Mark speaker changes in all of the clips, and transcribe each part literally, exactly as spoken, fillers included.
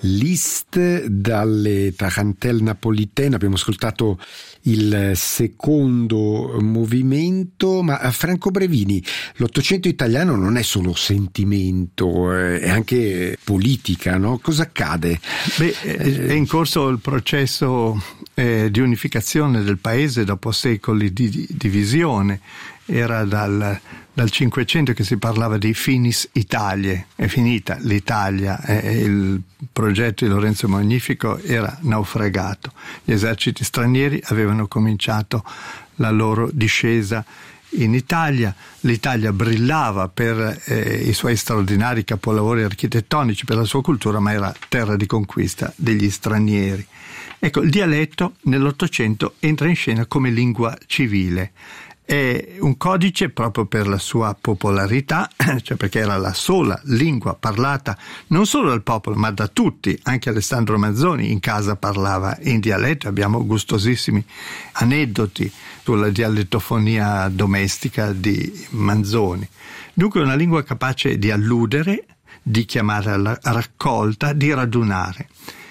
Speaker 1: Liszt dalle Tarantelle napolitaine. Abbiamo ascoltato il secondo movimento, ma a Franco Brevini, l'Ottocento italiano non è solo sentimento, è anche politica, no? Cosa accade?
Speaker 2: Beh, è in corso il processo eh, di unificazione del paese dopo secoli di, di divisione. Era dal, dal Cinquecento che si parlava di finis Italiae, è finita l'Italia, eh, il progetto di Lorenzo Magnifico era naufragato, gli eserciti stranieri avevano cominciato la loro discesa in Italia, l'Italia brillava per eh, i suoi straordinari capolavori architettonici, per la sua cultura, ma era terra di conquista degli stranieri. Ecco, il dialetto nell'Ottocento entra in scena come lingua civile. È un codice proprio per la sua popolarità, cioè perché era la sola lingua parlata non solo dal popolo ma da tutti. Anche Alessandro Manzoni in casa parlava in dialetto, abbiamo gustosissimi aneddoti sulla dialettofonia domestica di Manzoni. Dunque è una lingua capace di alludere, di chiamare alla raccolta, di radunare.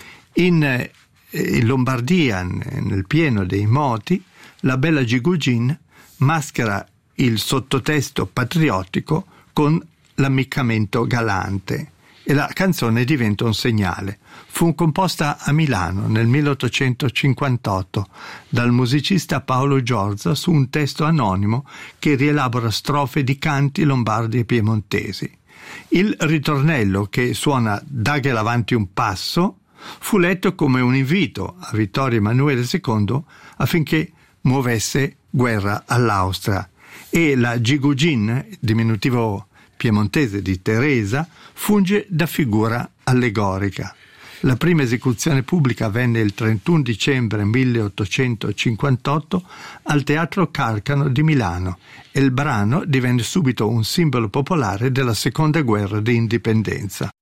Speaker 2: In, in Lombardia, nel pieno dei moti, la bella Gigugin maschera il sottotesto patriottico con l'ammiccamento galante e la canzone diventa un segnale. Fu composta a Milano nel milleottocentocinquantotto dal musicista Paolo Giorza su un testo anonimo che rielabora strofe di canti lombardi e piemontesi. Il ritornello, che suona "Daghela avanti un passo", fu letto come un invito a Vittorio Emanuele secondo affinché muovesse guerra all'Austria, e la Gigugin, diminutivo piemontese di Teresa, funge da figura allegorica. La prima esecuzione pubblica avvenne il trentuno dicembre milleottocentocinquantotto al Teatro Carcano di Milano e il brano divenne subito un simbolo popolare della seconda guerra di indipendenza.